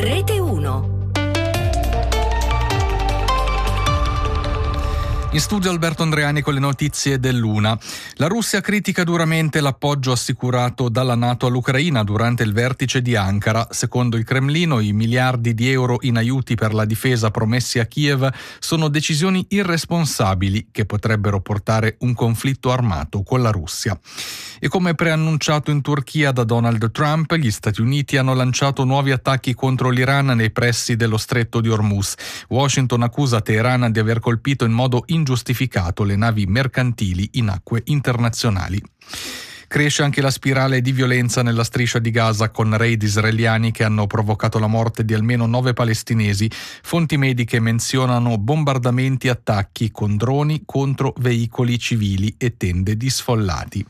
Rete 1. In studio Alberto Andreani con le notizie dell'Una. La Russia critica duramente l'appoggio assicurato dalla NATO all'Ucraina durante il vertice di Ankara. Secondo il Cremlino, i miliardi di euro in aiuti per la difesa promessi a Kiev sono decisioni irresponsabili che potrebbero portare un conflitto armato con la Russia. E come preannunciato in Turchia da Donald Trump, gli Stati Uniti hanno lanciato nuovi attacchi contro l'Iran nei pressi dello stretto di Hormuz. Washington accusa Teheran di aver colpito in modo ingiustificato le navi mercantili in acque internazionali. Cresce anche la spirale di violenza nella striscia di Gaza con raid israeliani che hanno provocato la morte di almeno 9 palestinesi. Fonti mediche menzionano bombardamenti e attacchi con droni contro veicoli civili e tende di sfollati.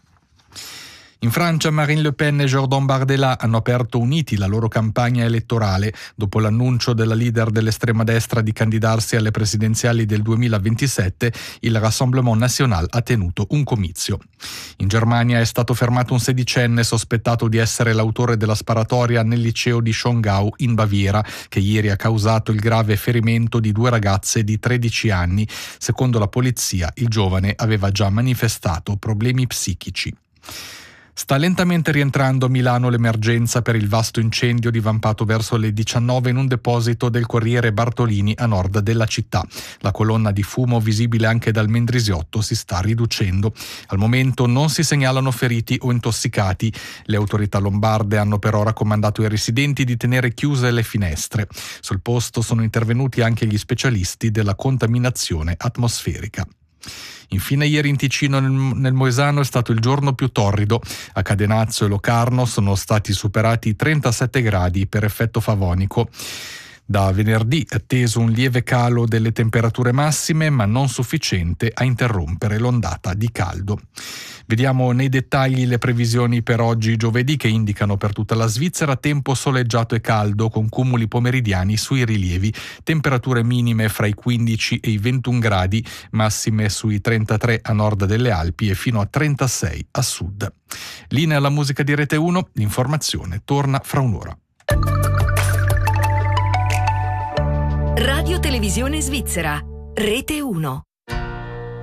In Francia Marine Le Pen e Jordan Bardella hanno aperto uniti la loro campagna elettorale dopo l'annuncio della leader dell'estrema destra di candidarsi alle presidenziali del 2027. Il Rassemblement National ha tenuto un comizio. In Germania è stato fermato un sedicenne sospettato di essere l'autore della sparatoria nel liceo di Schongau in Baviera, che ieri ha causato il grave ferimento di 2 ragazze di 13 anni. Secondo la polizia, il giovane aveva già manifestato problemi psichici. Sta lentamente rientrando a Milano l'emergenza per il vasto incendio divampato verso le 19 in un deposito del Corriere Bartolini a nord della città. La colonna di fumo visibile anche dal Mendrisiotto si sta riducendo. Al momento non si segnalano feriti o intossicati. Le autorità lombarde hanno però raccomandato ai residenti di tenere chiuse le finestre. Sul posto sono intervenuti anche gli specialisti della contaminazione atmosferica. Infine ieri in Ticino nel Moesano è stato il giorno più torrido. A Cadenazzo e Locarno sono stati superati i 37 gradi per effetto favonico. Da venerdì è atteso un lieve calo delle temperature massime, ma non sufficiente a interrompere l'ondata di caldo. Vediamo nei dettagli le previsioni per oggi giovedì, che indicano per tutta la Svizzera tempo soleggiato e caldo con cumuli pomeridiani sui rilievi, temperature minime fra i 15 e i 21 gradi, massime sui 33 a nord delle Alpi e fino a 36 a sud. Linea alla musica di Rete 1, l'informazione torna fra un'ora. Radio Televisione Svizzera, Rete 1.